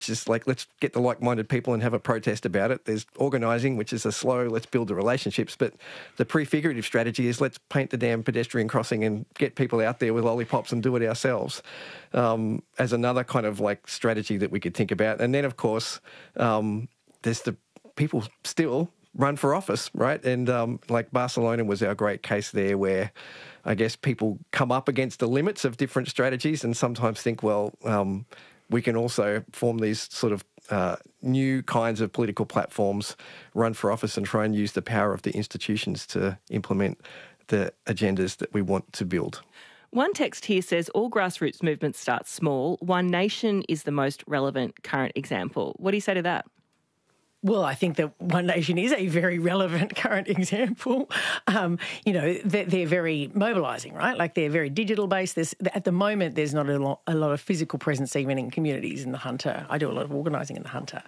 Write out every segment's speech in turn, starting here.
just like, let's get the like-minded people and have a protest about it. There's organising, which is a slow, let's build the relationships. But the prefigurative strategy is let's paint the damn pedestrian crossing and get people out there with lollipops and do it ourselves, as another kind of like strategy that we could think about. And then, of course, there's the people still run for office, right? And like Barcelona was our great case there, where I guess people come up against the limits of different strategies and sometimes think, well, we can also form these sort of new kinds of political platforms, run for office and try and use the power of the institutions to implement the agendas that we want to build. One text here says, all grassroots movements start small. One Nation is the most relevant current example. What do you say to that? Well, I think that One Nation is a very relevant current example. They're very mobilising, right? Like they're very digital based. At the moment, there's not a lot of physical presence even in communities in the Hunter. I do a lot of organising in the Hunter.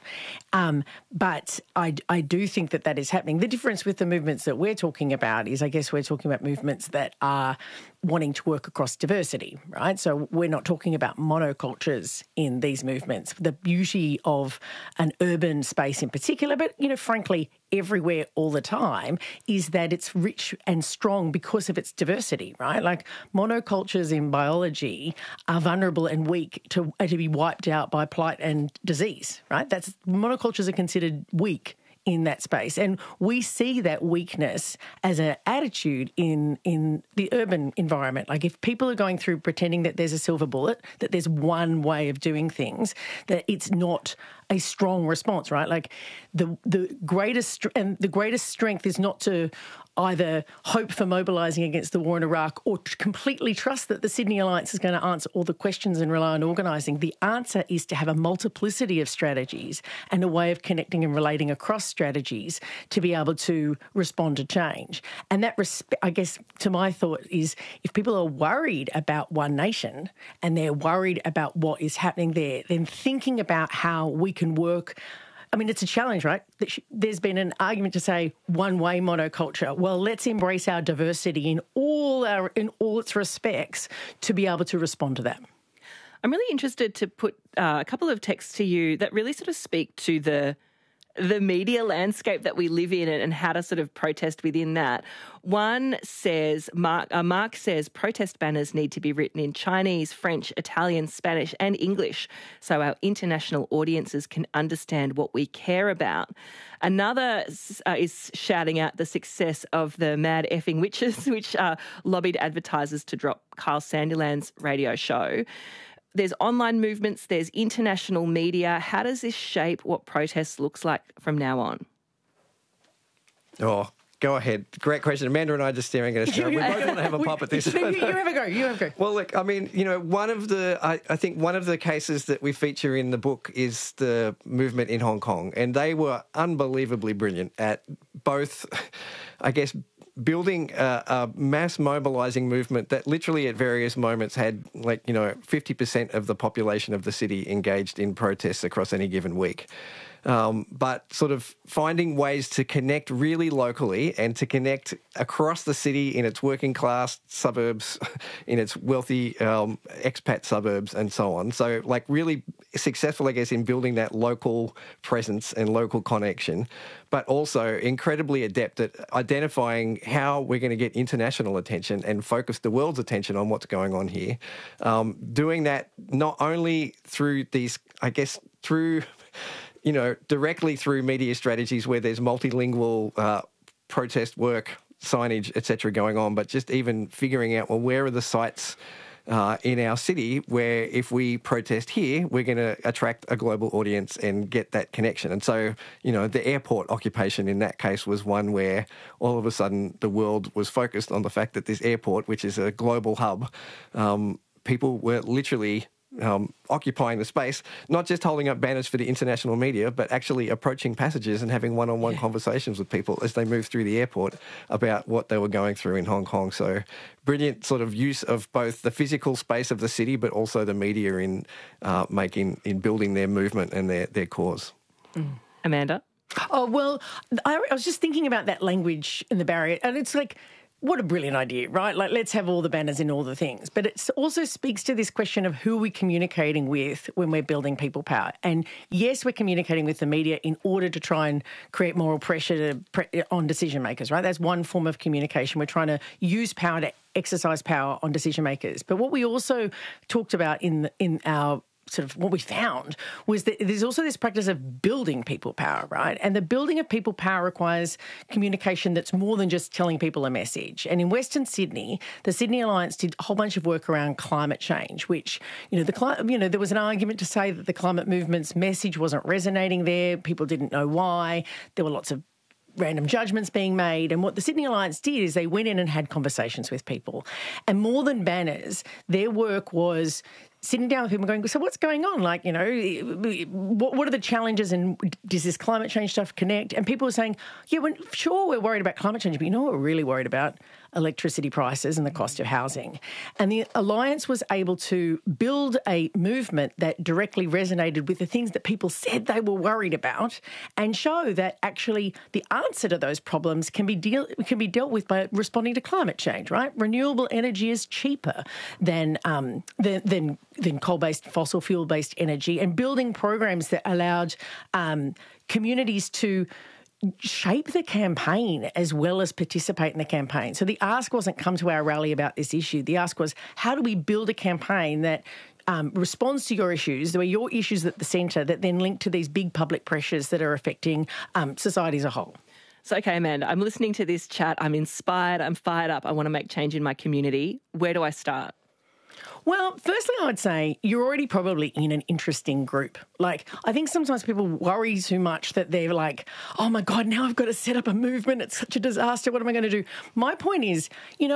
But I do think that is happening. The difference with the movements that we're talking about is, I guess, we're talking about movements that are wanting to work across diversity, right? So we're not talking about monocultures in these movements. The beauty of an urban space in particular, but, frankly, everywhere all the time, is that it's rich and strong because of its diversity, right? Like monocultures in biology are vulnerable and weak to be wiped out by plight and disease, right? Monocultures are considered weak in that space. And we see that weakness as an attitude in the urban environment. Like if people are going through pretending that there's a silver bullet, that there's one way of doing things, that it's not a strong response, right? Like the greatest strength is not to either hope for mobilising against the war in Iraq or to completely trust that the Sydney Alliance is going to answer all the questions and rely on organising. The answer is to have a multiplicity of strategies and a way of connecting and relating across strategies to be able to respond to change. And that, I guess, to my thought is, if people are worried about One Nation and they're worried about what is happening there, then thinking about how we can work. I mean, it's a challenge, right? There's been an argument to say one-way monoculture. Well, let's embrace our diversity in all its respects to be able to respond to that. I'm really interested to put a couple of texts to you that really sort of speak to the media landscape that we live in and how to sort of protest within that. One says, Mark says, protest banners need to be written in Chinese, French, Italian, Spanish and English so our international audiences can understand what we care about. Another is shouting out the success of the Mad Effing Witches, which lobbied advertisers to drop Kyle Sandilands' radio show. There's online movements, there's international media. How does this shape what protest looks like from now on? Oh, go ahead. Great question. Amanda and I are just staring at each other. We both want to have a pop at this. You have a go. Well, look, I mean, one of the cases that we feature in the book is the movement in Hong Kong. And they were unbelievably brilliant at both, I guess, building a mass mobilising movement that literally at various moments had 50% of the population of the city engaged in protests across any given week. But sort of finding ways to connect really locally and to connect across the city in its working class suburbs, in its wealthy expat suburbs and so on. So like really successful, I guess, in building that local presence and local connection, but also incredibly adept at identifying how we're going to get international attention and focus the world's attention on what's going on here. Doing that not only through these, I guess, directly through media strategies where there's multilingual protest work, signage, etc. going on, but just even figuring out, well, where are the sites in our city where if we protest here, we're going to attract a global audience and get that connection. And so, the airport occupation in that case was one where all of a sudden the world was focused on the fact that this airport, which is a global hub, people were literally occupying the space, not just holding up banners for the international media, but actually approaching passengers and having one-on-one conversations with people as they move through the airport about what they were going through in Hong Kong. So brilliant sort of use of both the physical space of the city, but also the media in building their movement and their cause. Amanda? Oh, well, I was just thinking about that language and the barrier, and it's like, what a brilliant idea, right? Like, let's have all the banners in all the things. But it also speaks to this question of who we're communicating with when we're building people power. And yes, we're communicating with the media in order to try and create moral pressure on decision makers, right? That's one form of communication. We're trying to use power to exercise power on decision makers. But what we also talked about in our sort of what we found was that there's also this practice of building people power, right? And the building of people power requires communication that's more than just telling people a message. And in Western Sydney, the Sydney Alliance did a whole bunch of work around climate change, which, there was an argument to say that the climate movement's message wasn't resonating there. People didn't know why. There were lots of random judgments being made. And what the Sydney Alliance did is they went in and had conversations with people. And more than banners, their work was sitting down with people going, so what's going on? Like, what are the challenges and does this climate change stuff connect? And people were saying, yeah, we're worried about climate change, but what we're really worried about? Electricity prices and the cost of housing. And the Alliance was able to build a movement that directly resonated with the things that people said they were worried about and show that actually the answer to those problems can be dealt with by responding to climate change, right? Renewable energy is cheaper than coal-based, fossil fuel-based energy, and building programs that allowed communities to shape the campaign as well as participate in the campaign. So the ask wasn't come to our rally about this issue. The ask was, how do we build a campaign that responds to your issues, there are your issues at the centre that then link to these big public pressures that are affecting society as a whole. So, okay, Amanda, I'm listening to this chat. I'm inspired. I'm fired up. I want to make change in my community. Where do I start? Well, firstly, I would say you're already probably in an interesting group. Like, I think sometimes people worry too much that they're like, oh my God, now I've got to set up a movement. It's such a disaster. What am I going to do? My point is,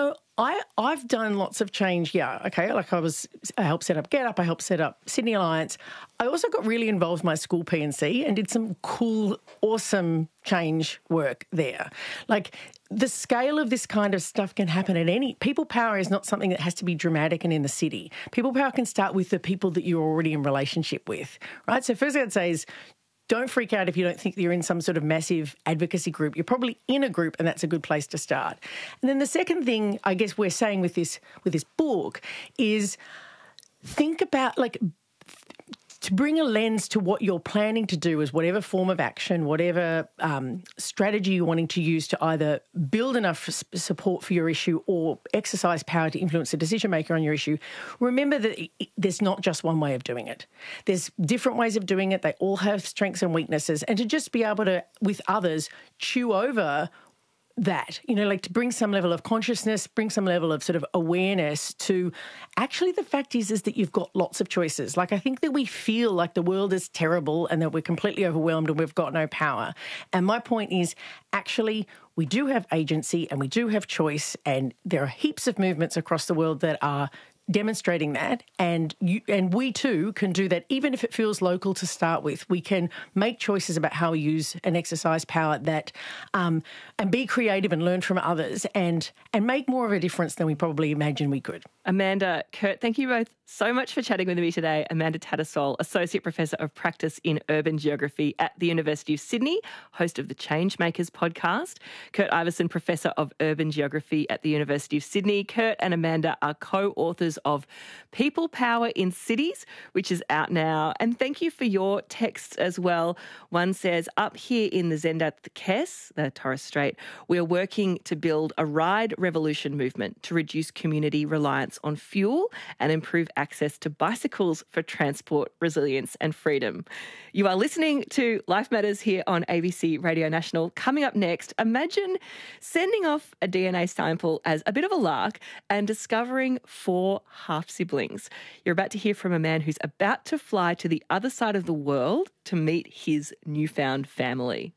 I've done lots of change. Yeah, okay, like I helped set up Get Up, I helped set up Sydney Alliance. I also got really involved with my school P&C and did some cool, awesome change work there. Like, the scale of this kind of stuff can happen at any... People power is not something that has to be dramatic and in the city. People power can start with the people that you're already in relationship with, right? So first I'd say is, don't freak out if you don't think that you're in some sort of massive advocacy group. You're probably in a group, and that's a good place to start. And then the second thing I guess we're saying with this book is think about, like, to bring a lens to what you're planning to do as whatever form of action, whatever strategy you're wanting to use to either build enough support for your issue or exercise power to influence the decision maker on your issue. Remember that there's not just one way of doing it. There's different ways of doing it. They all have strengths and weaknesses. And to just be able to, with others, chew over that, like to bring some level of consciousness, bring some level of sort of awareness to actually the fact is that you've got lots of choices. Like, I think that we feel like the world is terrible and that we're completely overwhelmed and we've got no power. And my point is actually we do have agency and we do have choice, and there are heaps of movements across the world that are demonstrating that, and we too can do that, even if it feels local to start with. We can make choices about how we use and exercise power that, and be creative and learn from others, and make more of a difference than we probably imagined we could. Amanda, Kurt, thank you both so much for chatting with me today. Amanda Tattersall, Associate Professor of Practice in Urban Geography at the University of Sydney, host of the Changemakers podcast. Kurt Iveson, Professor of Urban Geography at the University of Sydney. Kurt and Amanda are co-authors of People Power in Cities, which is out now. And thank you for your texts as well. One says, up here in the Zendat Kes, the Torres Strait, we are working to build a ride revolution movement to reduce community reliance on fuel and improve access to bicycles for transport, resilience and freedom. You are listening to Life Matters here on ABC Radio National. Coming up next, imagine sending off a DNA sample as a bit of a lark and discovering 4 half-siblings. You're about to hear from a man who's about to fly to the other side of the world to meet his newfound family.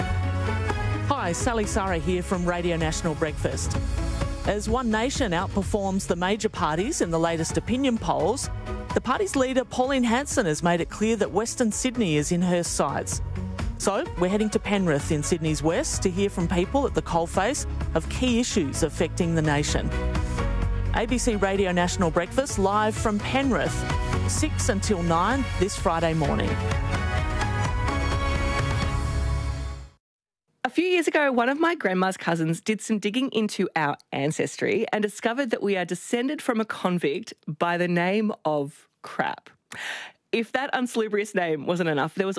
Hi, Sally Sara here from Radio National Breakfast. As One Nation outperforms the major parties in the latest opinion polls, the party's leader Pauline Hanson has made it clear that Western Sydney is in her sights. So we're heading to Penrith in Sydney's west to hear from people at the coalface of key issues affecting the nation. ABC Radio National Breakfast live from Penrith, 6 until 9 this Friday morning. A A few years ago, one of my grandma's cousins did some digging into our ancestry and discovered that we are descended from a convict by the name of Crap. If that unsalubrious name wasn't enough, there was